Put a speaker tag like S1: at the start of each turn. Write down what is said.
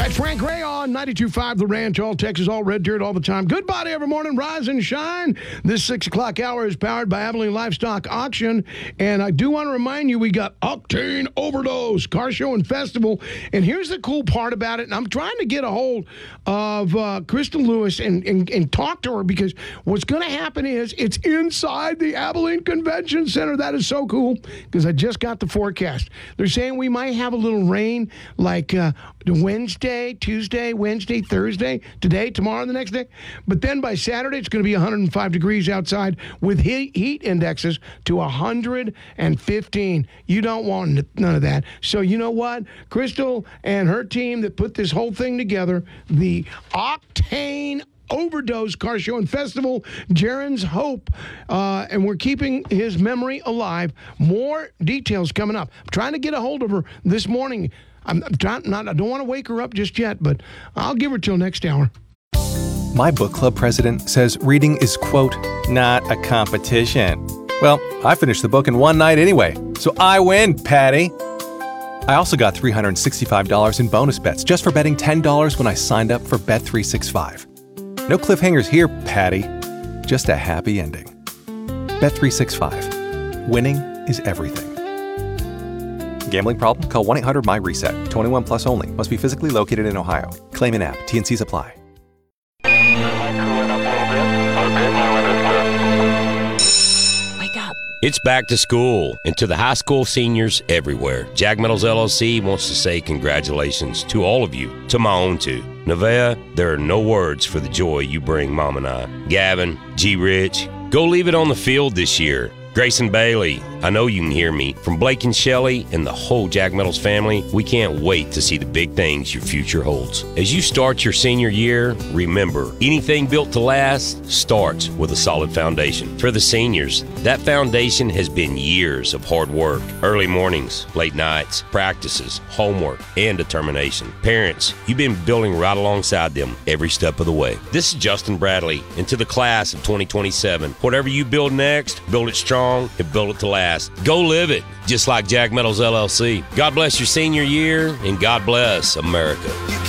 S1: That's Frank Ray on 92.5 The Ranch, all Texas, all red dirt, all the time. Good body every morning, rise and shine. This 6 o'clock hour is powered by Abilene Livestock Auction. And I do want to remind you, we got Octane Overdose, car show and festival. And here's the cool part about it. And I'm trying to get a hold of Crystal Lewis and talk to her, because what's going to happen is it's inside the Abilene Convention Center. That is so cool, because I just got the forecast. They're saying we might have a little rain like Wednesday, Tuesday, Wednesday, Thursday, today, tomorrow, the next day. But then by Saturday, it's going to be 105 degrees outside with heat indexes to 115. You don't want none of that. So you know what? Crystal and her team that put this whole thing together, the Octane Overdose Car Show and Festival, Jaron's Hope, and we're keeping his memory alive. More details coming up. I'm trying to get a hold of her this morning. I don't want to wake her up just yet, but I'll give her till next hour.
S2: My book club president says reading is, quote, not a competition. Well, I finished the book in one night anyway, so I win, Patty. I also got $365 in bonus bets just for betting $10 when I signed up for Bet365. No cliffhangers here, Patty. Just a happy ending. Bet365. Winning is everything. Gambling problem? Call 1-800-MY-RESET. 21 plus only. Must be physically located in Ohio. Claim in app. T&Cs apply.
S3: Wake up. It's back to school, and to the high school seniors everywhere, Jag Metals LLC wants to say congratulations to all of you, to my own two. Nevaeh, there are no words for the joy you bring Mom and I. Gavin, G. Rich, go leave it on the field this year. Grayson Bailey, I know you can hear me. From Blake and Shelley and the whole Jag Metals family, we can't wait to see the big things your future holds. As you start your senior year, remember, anything built to last starts with a solid foundation. For the seniors, that foundation has been years of hard work, early mornings, late nights, practices, homework, and determination. Parents, you've been building right alongside them every step of the way. This is Justin Bradley, and to the class of 2027, whatever you build next, build it strong and build it to last. Go live it, just like Jag Metals LLC. God bless your senior year, and God bless America.